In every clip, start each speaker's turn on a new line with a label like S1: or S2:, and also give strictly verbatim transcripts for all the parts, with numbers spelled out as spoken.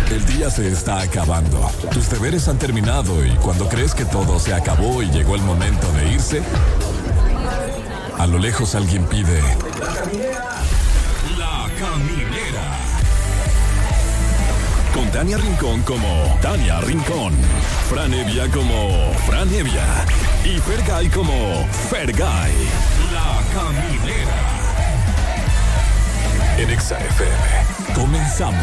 S1: El día se está acabando. Tus deberes han terminado y cuando crees que todo se acabó y llegó el momento de irse, a lo lejos alguien pide: La Caminera. Con Tania Rincón como Tania Rincón, Fran Evia como Fran Evia y Fergay como Fergay. La Caminera. En Exa F M. Comenzamos.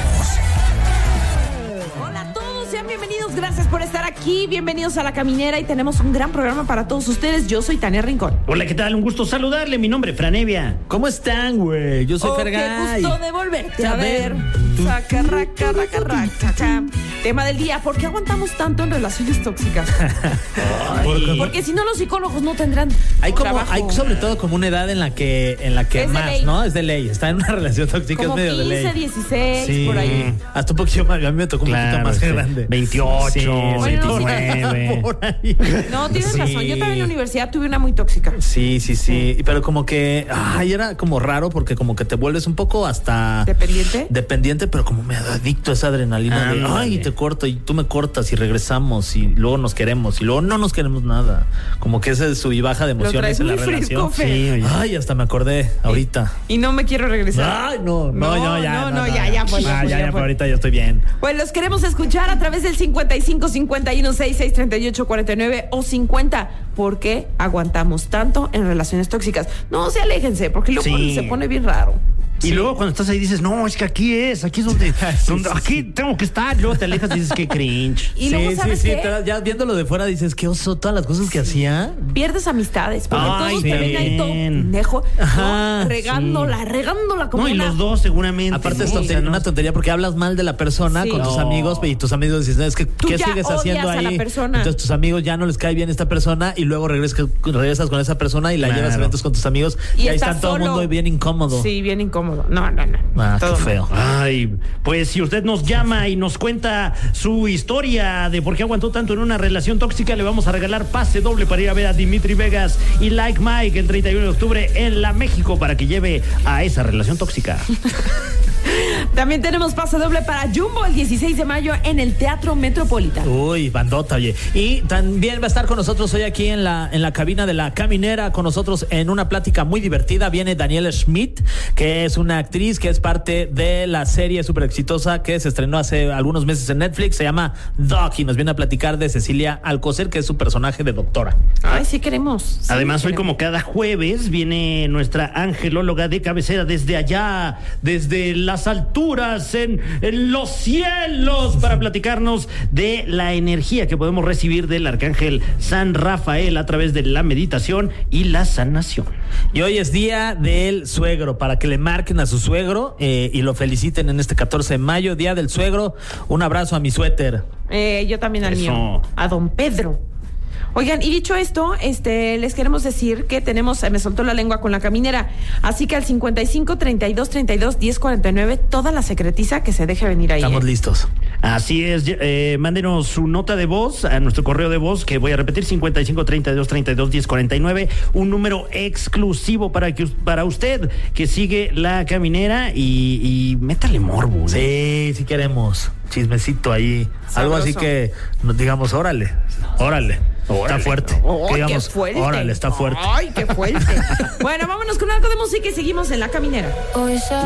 S2: Hola a todos, sean bienvenidos, gracias por estar aquí, bienvenidos a La Caminera y tenemos un gran programa para todos ustedes. Yo soy Tania Rincón.
S3: Hola, ¿qué tal? Un gusto saludarle, mi nombre es Fran Evia.
S4: ¿Cómo están, güey? Yo soy
S2: Oh,
S4: Fergay.
S2: qué gusto de volverte a ver. Saca, raca, raca, raca, cha. Tema del día: ¿por qué aguantamos tanto en relaciones tóxicas?
S4: Porque,
S2: Porque si no, los psicólogos no tendrán
S4: hay como,
S2: trabajo.
S4: hay sobre todo como una edad en la que, en la que
S2: Es de
S4: más,
S2: ley.
S4: ¿no? Es de ley. Está en una relación tóxica,
S2: Como
S4: es medio de ley.
S2: quince, dieciséis,
S4: Sí.
S2: por ahí.
S4: Hasta un poquito más, a mí me tocó un
S3: Claro,
S4: poquito más
S3: sí.
S4: grande.
S3: veintiocho,
S4: Sí,
S3: veintinueve.
S4: por ahí.
S2: No, tienes
S4: Sí.
S2: razón. Yo también en la universidad tuve una muy tóxica.
S4: Sí, sí, sí. Pero como que, ay, era como raro porque como que te vuelves un poco hasta
S2: ¿Dependiente?
S4: dependiente, pero como me adicto a esa adrenalina de,
S3: Ándale.
S4: ay, te corto y tú me cortas y regresamos y luego nos queremos y luego no nos queremos nada. Como que ese sub y baja de
S2: Lo
S4: emociones
S2: traes
S4: en la
S2: muy fresco,
S4: relación.
S2: Fer.
S3: Sí, oye.
S4: Ay, hasta me acordé ahorita.
S2: Y no me quiero regresar.
S4: Ay, no, no,
S2: No,
S4: no, ya.
S2: no, no, ya, ya fue, ya
S4: Ah,
S2: fue,
S4: ya,
S2: ya
S4: ya,
S2: fue.
S4: pero ahorita ya estoy bien.
S2: Pues los queremos escuchar a través del cincuenta y cinco, cincuenta y uno, sesenta y seis, treinta y ocho, cuarenta y nueve o cincuenta. ¿Por qué aguantamos tanto en relaciones tóxicas? No se aléjense, porque luego
S3: Sí.
S2: se pone bien raro.
S3: Y luego cuando estás ahí dices, no, es que aquí es, aquí es donde, donde
S4: sí,
S3: aquí
S4: sí.
S3: tengo que estar. Luego te alejas y dices, qué cringe.
S2: Y luego,
S4: sí,
S2: ¿sabes
S4: sí,
S2: qué?
S4: sí. te- Ya viéndolo de fuera dices, qué oso, todas las cosas que hacía.
S2: Pierdes amistades, porque
S3: Ay,
S2: todos te ven ahí todo
S3: bien.
S2: pendejo, ¿no?
S4: Ajá,
S2: regándola, regándola como
S3: No, y
S2: una-
S3: los dos seguramente.
S4: Aparte
S3: ¿no?
S4: es
S3: O sea,
S4: tontería,
S3: no-
S4: una tontería porque hablas mal de la persona
S2: Sí.
S4: con tus
S3: No.
S4: amigos y tus amigos dicen, es que
S2: Tú
S4: ¿qué
S2: ya
S4: sigues
S2: odias
S4: haciendo
S2: a la
S4: ahí?
S2: persona.
S4: Entonces tus amigos ya no les cae bien esta persona y luego regresas, regresas con esa persona y la
S3: Claro.
S4: llevas a eventos con tus amigos y,
S2: Y
S4: ahí
S2: estás
S4: está todo el
S2: solo.
S4: mundo bien incómodo.
S2: Sí, bien incómodo. No, no, no.
S4: Ah,
S2: Todo
S4: qué
S2: mal.
S4: feo.
S3: Ay, pues si usted nos llama y nos cuenta su historia de por qué aguantó tanto en una relación tóxica, le vamos a regalar pase doble para ir a ver a Dimitri Vegas y Like Mike el treinta y uno de octubre en la México para que lleve a esa relación tóxica.
S2: También tenemos pase doble para Jumbo el dieciséis de mayo en el Teatro Metropolitano.
S4: Uy, bandota, oye. Y también va a estar con nosotros hoy aquí en la, en la cabina de La Caminera, con nosotros en una plática muy divertida. Viene Daniela Schmidt, que es una actriz que es parte de la serie súper exitosa que se estrenó hace algunos meses en Netflix. Se llama Doc y nos viene a platicar de Cecilia Alcocer, que es su personaje de doctora.
S2: Ay, sí queremos. Sí
S3: Además, hoy
S2: queremos.
S3: como cada jueves viene nuestra angelóloga de cabecera desde allá, desde las alturas, en, en los cielos, para platicarnos de la energía que podemos recibir del arcángel San Rafael a través de la meditación y la sanación.
S4: Y hoy es día del suegro, para que le marquen a su suegro eh, y lo feliciten en este catorce de mayo, día del suegro. Un abrazo a mi suéter.
S2: Eh, yo también al
S3: Eso.
S2: mío, a don Pedro. Oigan, y dicho esto, este, les queremos decir que tenemos, se me soltó la lengua con La Caminera, así que al cincuenta y cinco, treinta y dos, treinta y dos, diez, cuarenta y nueve, toda la secretiza que se deje venir ahí.
S4: Estamos
S2: ¿eh?
S4: listos.
S3: Así es, eh, mándenos su nota de voz a nuestro correo de voz, que voy a repetir, cincuenta y cinco, treinta y dos, treinta y dos, diez, cuarenta y nueve, un número exclusivo para que para usted que sigue La Caminera y, y métale morbo. ¿no?
S4: Sí, sí queremos. Chismecito ahí. Algo así
S2: Sabroso.
S4: que nos digamos, órale, órale.
S3: Órale.
S4: Está fuerte.
S2: ¡Oh,
S4: Que
S2: qué
S4: digamos,
S2: fuerte!
S4: órale, está fuerte.
S2: ¡Ay, qué fuerte! Bueno, vámonos con algo de música y seguimos en La Caminera.
S5: Hoy